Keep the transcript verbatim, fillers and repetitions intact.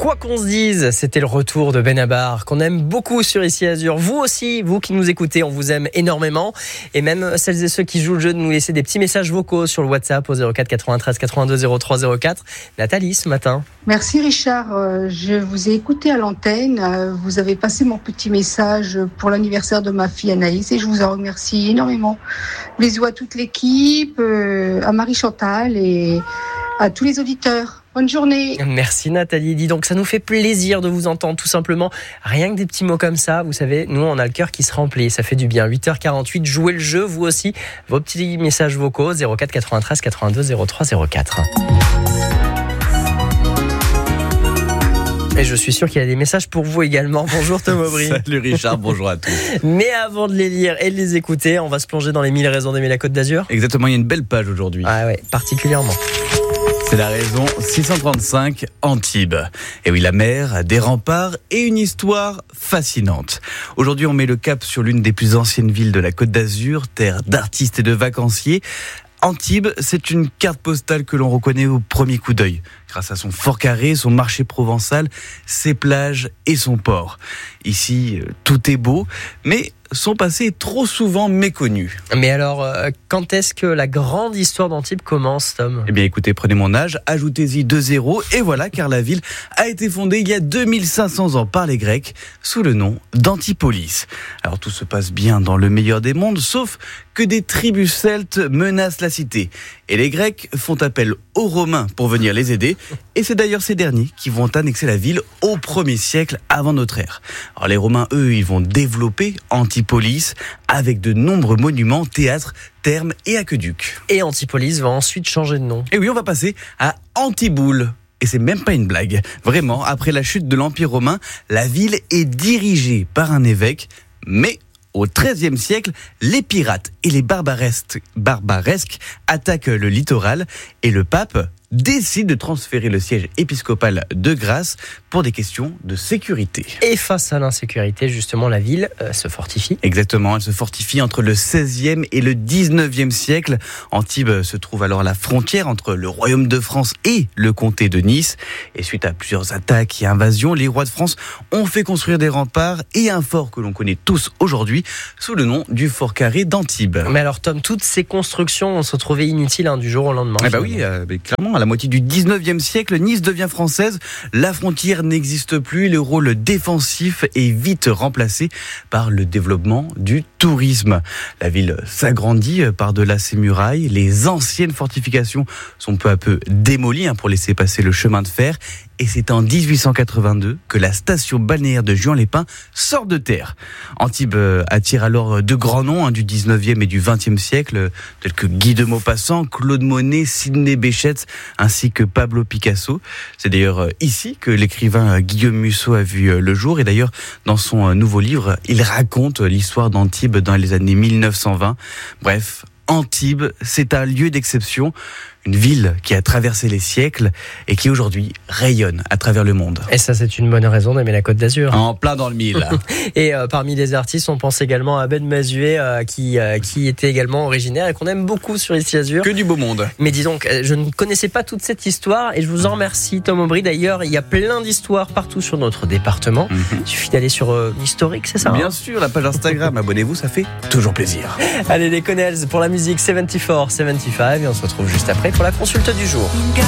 Quoi qu'on se dise, c'était le retour de Benabar, qu'on aime beaucoup sur Ici Azur. Vous aussi, vous qui nous écoutez, on vous aime énormément. Et même celles et ceux qui jouent le jeu de nous laisser des petits messages vocaux sur le WhatsApp au zéro quatre quatre-vingt-treize quatre-vingt-deux zéro trois zéro quatre. Nathalie, ce matin. Merci Richard, euh, je vous ai écouté à l'antenne. Euh, vous avez passé mon petit message pour l'anniversaire de ma fille Anaïs et je vous en remercie énormément. Bisous à toute l'équipe, euh, à Marie-Chantal et à tous les auditeurs. Bonne journée. Merci Nathalie. Dis donc, ça nous fait plaisir de vous entendre tout simplement. Rien que des petits mots comme ça, vous savez, nous on a le cœur qui se remplit, ça fait du bien. huit heures quarante-huit, jouez le jeu, vous aussi. Vos petits messages vocaux, zéro quatre quatre-vingt-treize quatre-vingt-deux zéro trois zéro quatre. Et je suis sûr qu'il y a des messages pour vous également. Bonjour Tom Aubry. Salut Richard, bonjour à tous. Mais avant de les lire et de les écouter, on va se plonger dans les mille raisons d'aimer la Côte d'Azur. Exactement, il y a une belle page aujourd'hui. Ah ouais, particulièrement. C'est la raison six cent trente-cinq, Antibes. Et oui, la mer, des remparts et une histoire fascinante. Aujourd'hui, on met le cap sur l'une des plus anciennes villes de la Côte d'Azur, terre d'artistes et de vacanciers. Antibes, c'est une carte postale que l'on reconnaît au premier coup d'œil, grâce à son fort carré, son marché provençal, ses plages et son port. Ici, tout est beau, mais son passé est trop souvent méconnu. Mais alors, euh, quand est-ce que la grande histoire d'Antibes commence, Tom ? Eh bien écoutez, prenez mon âge, ajoutez-y deux zéros, et voilà, car la ville a été fondée il y a deux mille cinq cents ans par les Grecs, sous le nom d'Antipolis. Alors tout se passe bien dans le meilleur des mondes, sauf que des tribus celtes menacent la cité. Et les Grecs font appel aux Romains pour venir les aider, et c'est d'ailleurs ces derniers qui vont annexer la ville au premier siècle avant notre ère. Alors les Romains, eux, ils vont développer Antipolis avec de nombreux monuments, théâtres, thermes et aqueducs. Et Antipolis va ensuite changer de nom. Et oui, on va passer à Antiboule. Et c'est même pas une blague. Vraiment, après la chute de l'Empire romain, la ville est dirigée par un évêque, mais au treizième siècle, les pirates et les barbaresques, barbaresques attaquent le littoral et le pape décide de transférer le siège épiscopal de Grasse pour des questions de sécurité. Et face à l'insécurité, justement, la ville euh, se fortifie. Exactement, elle se fortifie entre le seizième et le dix-neuvième siècle. Antibes se trouve alors à la frontière entre le royaume de France et le comté de Nice. Et suite à plusieurs attaques et invasions, les rois de France ont fait construire des remparts et un fort que l'on connaît tous aujourd'hui sous le nom du fort carré d'Antibes. Mais alors Tom, toutes ces constructions se trouvaient inutiles hein, du jour au lendemain. Eh bah oui, euh, clairement, à la moitié du dix-neuvième siècle, Nice devient française, la frontière n'existe plus, le rôle défensif est vite remplacé par le développement du tourisme. La ville s'agrandit par-delà ses murailles, les anciennes fortifications sont peu à peu démolies hein, pour laisser passer le chemin de fer. Et c'est en dix-huit cent quatre-vingt-deux que la station balnéaire de Juan-les-Pins sort de terre. Antibes attire alors de grands noms hein, du dix-neuvième et du vingtième siècle, tels que Guy de Maupassant, Claude Monet, Sidney Bechet, ainsi que Pablo Picasso. C'est d'ailleurs ici que l'écrivain Guillaume Musso a vu le jour. Et d'ailleurs, dans son nouveau livre, il raconte l'histoire d'Antibes dans les années mille neuf cent vingt. Bref, Antibes, c'est un lieu d'exception. Une ville qui a traversé les siècles et qui aujourd'hui rayonne à travers le monde. Et ça, c'est une bonne raison d'aimer la Côte d'Azur. En plein dans le mille. Et euh, parmi les artistes, on pense également à Ben Mazué, euh, qui, euh, qui était également originaire et qu'on aime beaucoup sur Ici Azur. Que du beau monde. Mais dis donc, je ne connaissais pas toute cette histoire et je vous en remercie, Tom Aubry. D'ailleurs, il y a plein d'histoires partout sur notre département. Mm-hmm. Il suffit d'aller sur euh, l'historique, c'est ça Bien hein sûr, la page Instagram. Abonnez-vous, ça fait toujours plaisir. Allez, les Connells pour la musique soixante-quatre soixante-quinze et on se retrouve juste après pour la consulte du jour.